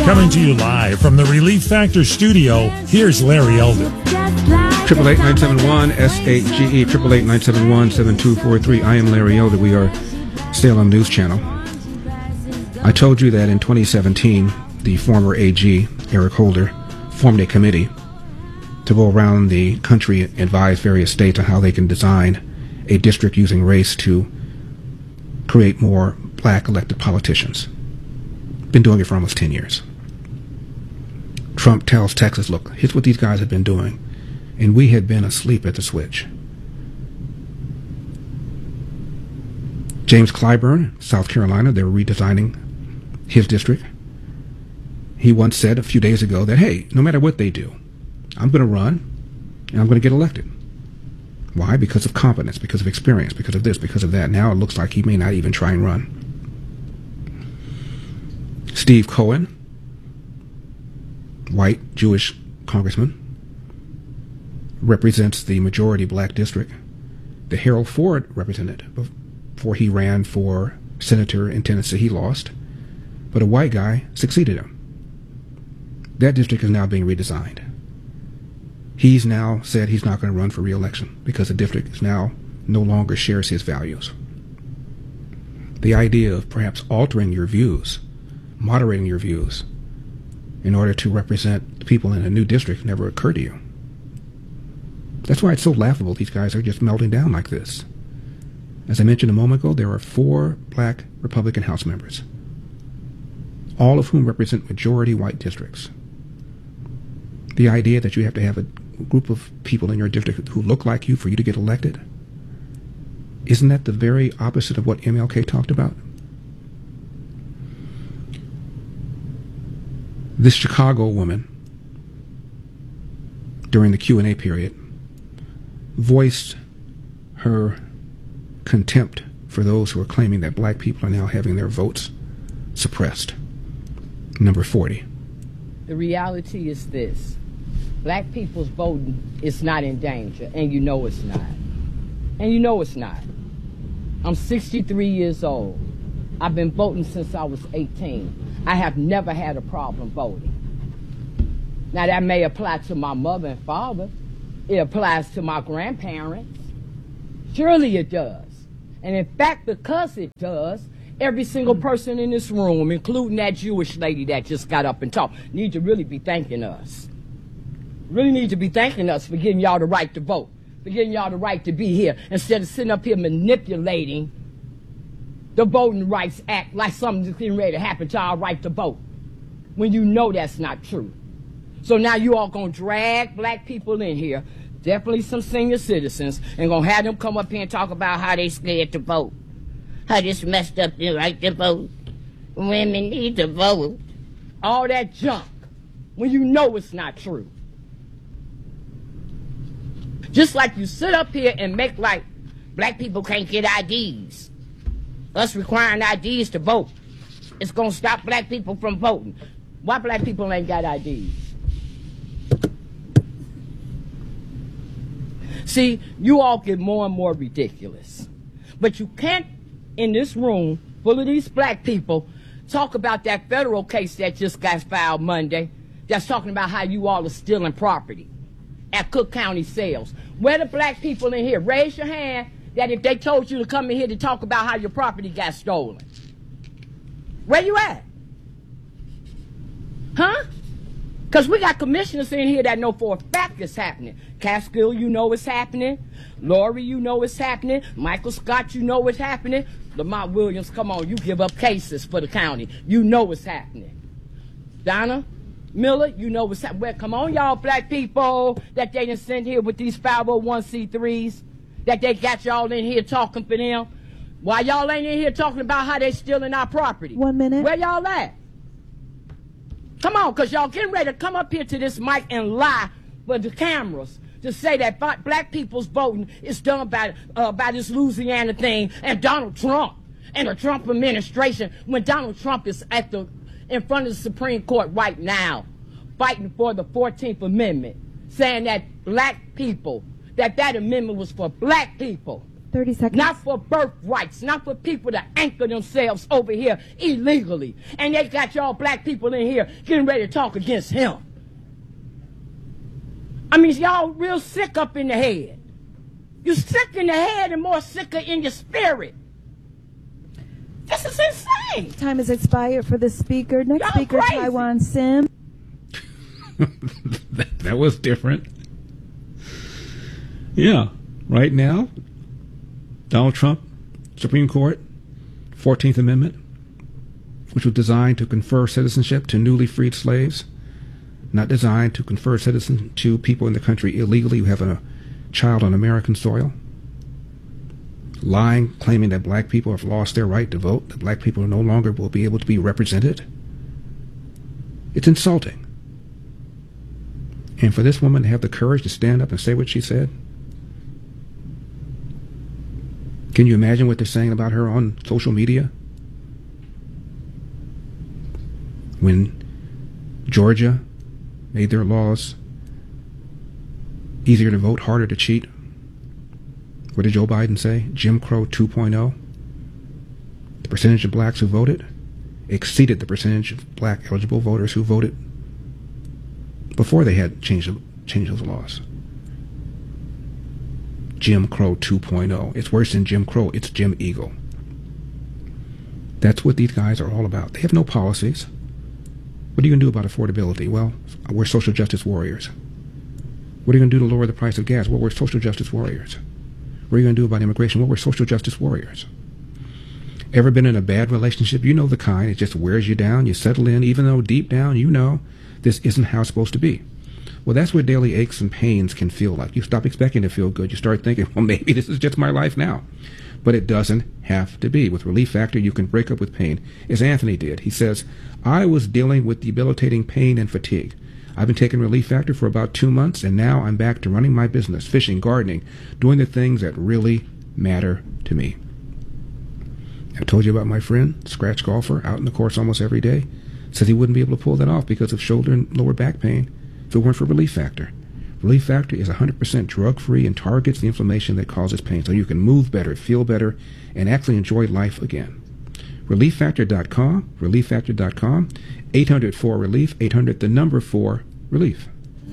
Coming to you live from the Relief Factor studio, here's Larry Elder. 888-971-SAGE, 888-971-7243. I am Larry Elder. We are still on News Channel. I told you that in 2017, the former AG, Eric Holder, formed a committee to go around the country and advise various states on how they can design a district using race to create more black elected politicians. Been doing it for almost 10 years. Trump tells Texas, look, here's what these guys have been doing. And we had been asleep at the switch. James Clyburn, South Carolina, they're redesigning his district. He once said a few days ago that, hey, no matter what they do, I'm going to run and I'm going to get elected. Why? Because of competence, because of experience, because of this, because of that. Now it looks like he may not even try and run. Steve Cohen, white Jewish congressman, represents the majority black district. The Harold Ford representative before he ran for senator in Tennessee. He lost, but a white guy succeeded him. That district is now being redesigned. He's now said he's not going to run for re-election because the district is now no longer shares his values. The idea of perhaps altering your views, moderating your views, in order to represent the people in a new district never occurred to you. That's why it's so laughable these guys are just melting down like this. As I mentioned a moment ago, there are 4 black Republican House members, all of whom represent majority white districts. The idea that you have to have a group of people in your district who look like you for you to get elected, isn't that the very opposite of what MLK talked about? This Chicago woman, during the Q&A period, voiced her contempt for those who are claiming that black people are now having their votes suppressed. Number 40. The reality is this. Black people's voting is not in danger, and you know it's not. And you know it's not. I'm 63 years old. I've been voting since I was 18. I have never had a problem voting. Now that may apply to my mother and father. It applies to my grandparents. Surely it does. And in fact, because it does, every single person in this room, including that Jewish lady that just got up and talked, need to really be thanking us. Really need to be thanking us for getting y'all the right to vote, for getting y'all the right to be here, instead of sitting up here manipulating the Voting Rights Act like something's getting ready to happen to our right to vote, when you know that's not true. So now you all gonna drag black people in here, definitely some senior citizens, and gonna have them come up here and talk about how they scared to vote, how this messed up their right to vote, women need to vote, all that junk, when you know it's not true. Just like you sit up here and make like black people can't get IDs. Us requiring IDs to vote, it's gonna stop black people from voting. Why black people ain't got IDs? See, you all get more and more ridiculous. But you can't, in this room full of these black people, talk about that federal case that just got filed Monday that's talking about how you all are stealing property at Cook County sales. Where the black people in here? Raise your hand that if they told you to come in here to talk about how your property got stolen. Where you at? Huh? Because we got commissioners in here that know for a fact it's happening. Catskill, you know it's happening. Lori, you know it's happening. Michael Scott, you know it's happening. Lamont Williams, come on, you give up cases for the county. You know it's happening. Donna Miller, you know what's happening. Well, come on, y'all black people that they done sent here with these 501c3s, that they got y'all in here talking for them. Why y'all ain't in here talking about how they stealing our property? 1 minute. Where y'all at? Come on, because y'all getting ready to come up here to this mic and lie for the cameras to say that black people's voting is done by this Louisiana thing and Donald Trump and the Trump administration, when Donald Trump is in front of the Supreme Court right now fighting for the 14th Amendment, saying that black people, that amendment was for black people. 30 seconds. Not for birthrights, not for people to anchor themselves over here illegally. And they got y'all black people in here getting ready to talk against him. I mean, y'all real sick up in the head. You're sick in the head and more sicker in your spirit. This is insane. Time has expired for the speaker. Next Y'all speaker, crazy. Taiwan Sim. That was different. Yeah. Right now, Donald Trump, Supreme Court, 14th Amendment, which was designed to confer citizenship to newly freed slaves, not designed to confer citizenship to people in the country illegally who have a child on American soil. Lying, claiming that black people have lost their right to vote, that black people no longer will be able to be represented. It's insulting. And for this woman to have the courage to stand up and say what she said, can you imagine what they're saying about her on social media? When Georgia made their laws easier to vote, harder to cheat, what did Joe Biden say? Jim Crow 2.0. The percentage of blacks who voted exceeded the percentage of black eligible voters who voted before they had changed those laws. Jim Crow 2.0. It's worse than Jim Crow. It's Jim Eagle. That's what these guys are all about. They have no policies. What are you going to do about affordability? Well, we're social justice warriors. What are you going to do to lower the price of gas? Well, we're social justice warriors. What are you going to do about immigration? Well, we're social justice warriors. Ever been in a bad relationship? You know the kind. It just wears you down. You settle in, even though deep down you know this isn't how it's supposed to be. Well, that's what daily aches and pains can feel like. You stop expecting to feel good. You start thinking, well, maybe this is just my life now. But it doesn't have to be. With Relief Factor, you can break up with pain, as Anthony did. He says, I was dealing with debilitating pain and fatigue. I've been taking Relief Factor for about 2 months, and now I'm back to running my business, fishing, gardening, doing the things that really matter to me. I told you about my friend, scratch golfer, out in the course almost every day. Says he wouldn't be able to pull that off because of shoulder and lower back pain if it weren't for Relief Factor. Relief Factor is 100% drug-free and targets the inflammation that causes pain, so you can move better, feel better, and actually enjoy life again. ReliefFactor.com, ReliefFactor.com, 800-4-RELIEF, 800 the number 4 relief.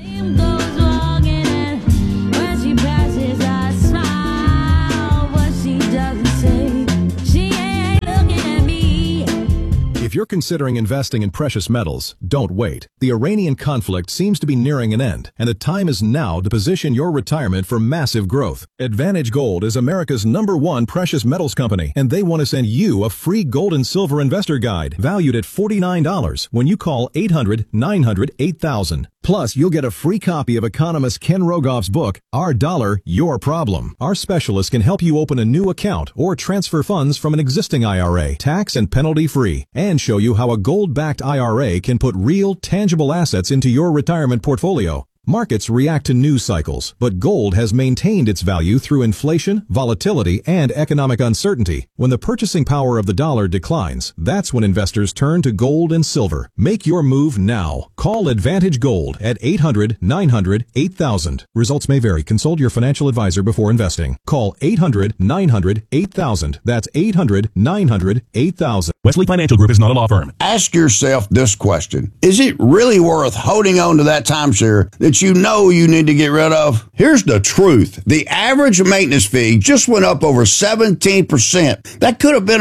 If you're considering investing in precious metals, don't wait. The Iranian conflict seems to be nearing an end, and the time is now to position your retirement for massive growth. Advantage Gold is America's #1 precious metals company, and they want to send you a free gold and silver investor guide valued at $49 when you call 800-900-8000. Plus, you'll get a free copy of economist Ken Rogoff's book, Our Dollar, Your Problem. Our specialists can help you open a new account or transfer funds from an existing IRA, tax and penalty free, and show you how a gold-backed IRA can put real, tangible assets into your retirement portfolio. Markets react to news cycles, but gold has maintained its value through inflation, volatility, and economic uncertainty. When the purchasing power of the dollar declines, that's when investors turn to gold and silver. Make your move now. Call Advantage Gold at 800-900-8000. Results may vary. Consult your financial advisor before investing. Call 800-900-8000. That's 800-900-8000. Wesley Financial Group is not a law firm. Ask yourself this question. Is it really worth holding on to that timeshare that you know you need to get rid of? Here's the truth. The average maintenance fee just went up over 17%. That could have been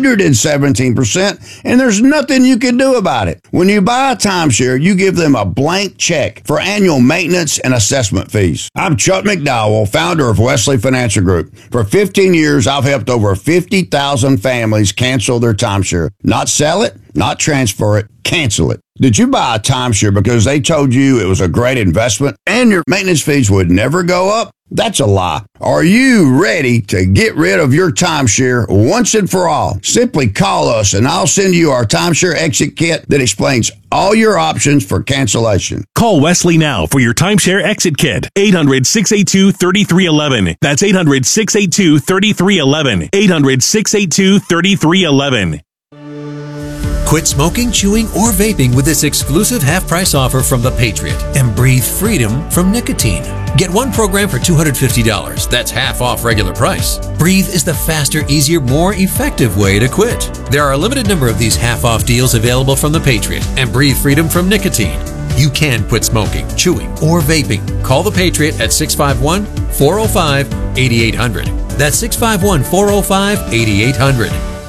117%, and there's nothing you can do about it. When you buy a timeshare, you give them a blank check for annual maintenance and assessment fees. I'm Chuck McDowell, founder of Wesley Financial Group. For 15 years, I've helped over 50,000 families cancel their timeshare. Not sell it, not transfer it, cancel it. Did you buy a timeshare because they told you it was a great investment and your maintenance fees would never go up? That's a lie. Are you ready to get rid of your timeshare once and for all? Simply call us and I'll send you our timeshare exit kit that explains all your options for cancellation. Call Wesley now for your timeshare exit kit. 800-682-3311. That's 800-682-3311. 800-682-3311. Quit smoking, chewing, or vaping with this exclusive half-price offer from The Patriot and breathe freedom from nicotine. Get one program for $250. That's half off regular price. Breathe is the faster, easier, more effective way to quit. There are a limited number of these half-off deals available from The Patriot, and breathe freedom from nicotine. You can quit smoking, chewing, or vaping. Call The Patriot at 651-405-8800. That's 651-405-8800.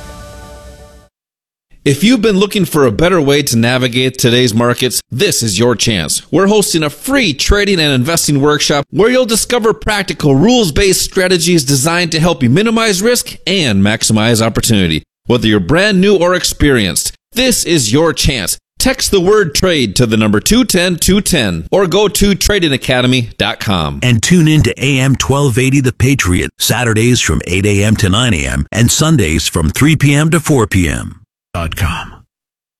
If you've been looking for a better way to navigate today's markets, this is your chance. We're hosting a free trading and investing workshop where you'll discover practical rules-based strategies designed to help you minimize risk and maximize opportunity. Whether you're brand new or experienced, this is your chance. Text the word trade to the number 210-210 or go to tradingacademy.com. And tune in to AM 1280 The Patriot, Saturdays from 8 a.m. to 9 a.m. and Sundays from 3 p.m. to 4 p.m. .com.